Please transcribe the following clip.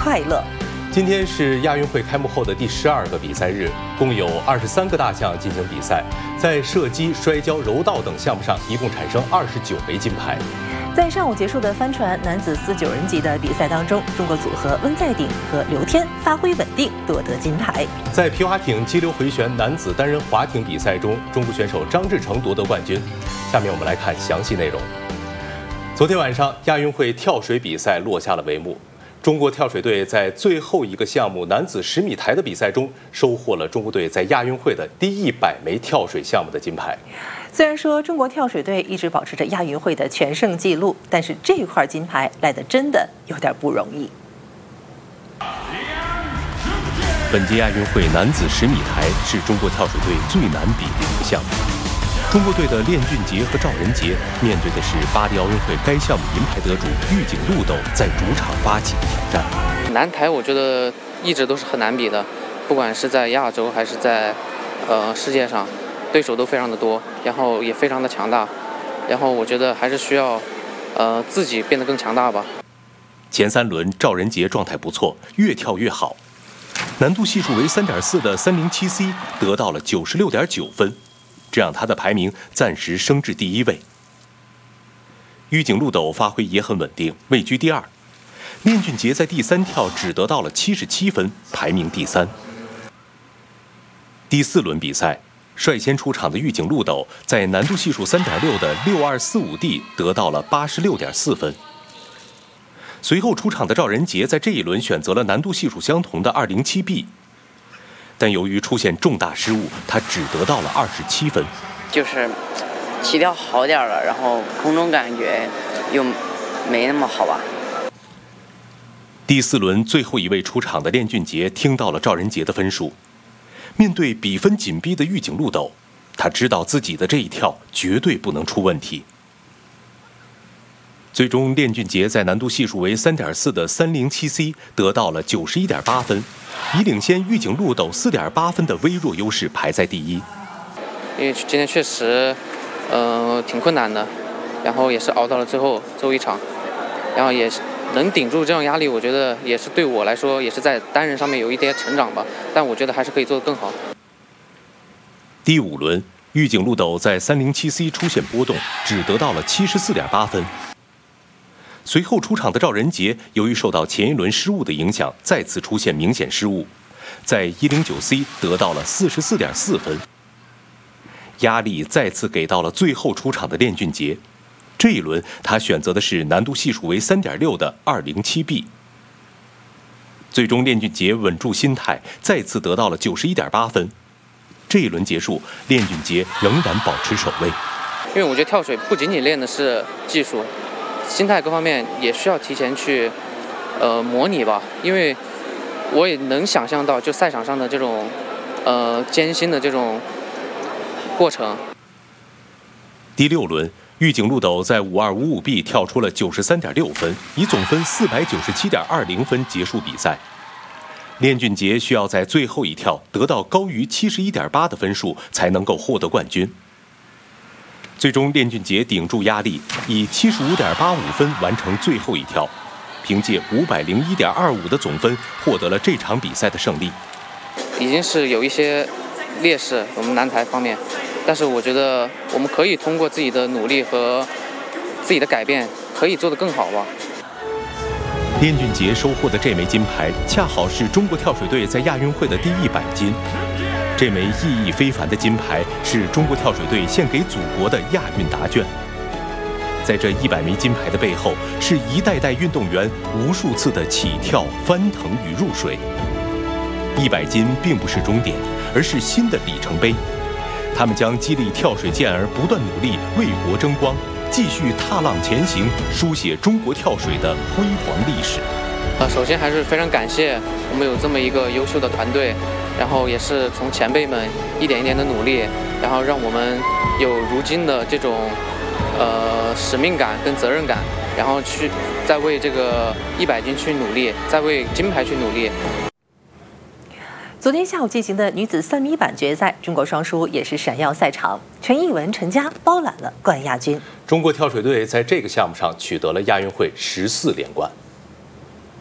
快乐。 今天是亚运会开幕后的第12个比赛日，共有23个大项进行比赛，在射击、摔跤、柔道等项目上，一共产生29枚金牌。 在上午结束的帆船男子49人级的比赛当中，中国组合温在鼎和刘天发挥稳定，夺得金牌。 在皮划艇激流回旋男子单人划艇比赛中，中国选手张志成夺得冠军。下面我们来看详细内容。昨天晚上，亚运会跳水比赛落下了帷幕。中国跳水队在最后一个项目男子10米台的比赛中，收获了中国队在亚运会的第100枚跳水项目的金牌。 虽然说中国跳水队一直保持着亚运会的全胜纪录，但是这块金牌来得真的有点不容易。 本届亚运会男子10米台是中国跳水队最难比的一个项目。中国队的练俊杰和赵仁杰面对的是巴黎奥运会该项目银牌得主玉井路斗在主场发起的挑战。 男台我觉得一直都是很难比的，不管是在亚洲还是在世界上，对手都非常的多，然后也非常的强大，然后我觉得还是需要自己变得更强大吧。 前3轮赵仁杰状态不错，越跳越好，难度系数为3.4的307C 得到了96.9分。这让他的排名暂时升至第1位。玉井路斗发挥也很稳定，位居第2。练俊杰在第3跳只得到了77分，排名第3。第4轮比赛，率先出场的玉井路斗在难度系数3.6的 6245D 得到了86.4分。随后出场的赵仁杰在这一轮选择了难度系数相同的 207B。但由于出现重大失误，他只得到了27分。 就是起跳好点了，然后空中感觉又没那么好吧。 第4轮最后一位出场的练俊杰听到了赵仁杰的分数，面对比分紧逼的玉井路斗，他知道自己的这一跳绝对不能出问题。最终，练俊杰在难度系数为3.4的307C 得到了91.8分，以领先玉井路斗4.8分的微弱优势排在第1。 因为今天确实，挺困难的，然后也是熬到了最后一场，然后也能顶住这样压力，我觉得也是对我来说也是在单人上面有一点成长吧，但我觉得还是可以做得更好。 第5轮，玉井路斗在307C 出现波动，只得到了74.8分。随后出场的赵仁杰，由于受到前一轮失误的影响，再次出现明显失误，在109C 得到了44.4分。压力再次给到了最后出场的练俊杰，这一轮他选择的是难度系数为3.6的 207B。最终练俊杰稳住心态，再次得到了91.8分。这一轮结束，练俊杰仍然保持首位。 因为我觉得跳水不仅仅练的是技术，心态各方面也需要提前去模拟吧，因为我也能想象到就赛场上的这种艰辛的这种过程。 第6轮，玉井路斗在5255B 跳出了93.6分，以总分497.20分结束比赛。练俊杰需要在最后一跳得到高于71.8的分数，才能够获得冠军。最终，练俊杰顶住压力，以75.85分完成最后一跳，凭借501.25的总分获得了这场比赛的胜利。 已经是有一些劣势，我们男台方面，但是我觉得我们可以通过自己的努力和自己的改变，可以做得更好吧。 练俊杰收获的这枚金牌，恰好是中国跳水队在亚运会的第100金。这枚意义非凡的金牌是中国跳水队献给祖国的亚运答卷。在这100枚金牌的背后，是一代代运动员无数次的起跳、翻腾与入水。100金并不是终点，而是新的里程碑。他们将激励跳水健儿不断努力，为国争光，继续踏浪前行，书写中国跳水的辉煌历史。 首先还是非常感谢我们有这么一个优秀的团队，然后也是从前辈们一点一点的努力，然后让我们有如今的这种使命感跟责任感，然后去再为这个100金去努力，再为金牌去努力。 昨天下午进行的女子3米板决赛，中国双姝也是闪耀赛场，陈艺文、陈佳包揽了冠亚军。 中国跳水队在这个项目上取得了亚运会14连冠。